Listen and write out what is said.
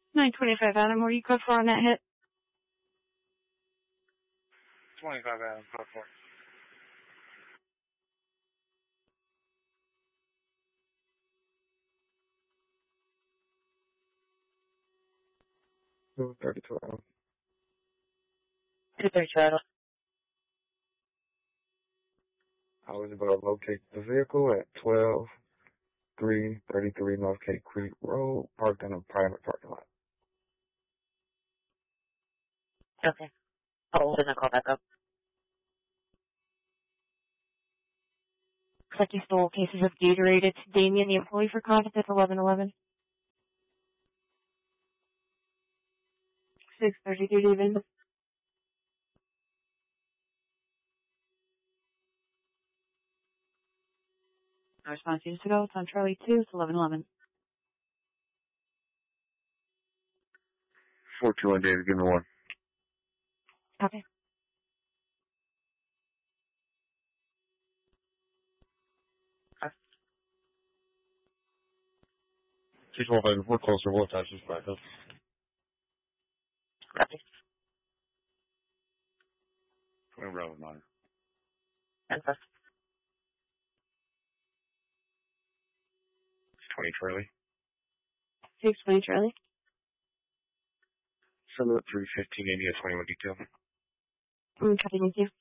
925 Adam, what are you code for on that hit? 25 Adam, code for. Two 32 Adam. 232 Adam. I was able to locate the vehicle at 12333 North Cape Creek Road, parked in a private parking lot. Okay. I'll send a call back up. Looks like you stole cases of Gatorade. It's Damien, the employee for contact at 1111. 633 David. No response units to go. It's on Charlie 2. It's 1111. 421 David, give me one. Copy. If we're closer, we'll attach this back up. Copy. 20 Bravo 9. And first. 20 Charlie. 620 Charlie. Send it 315 India 21 detail. Copy, thank you.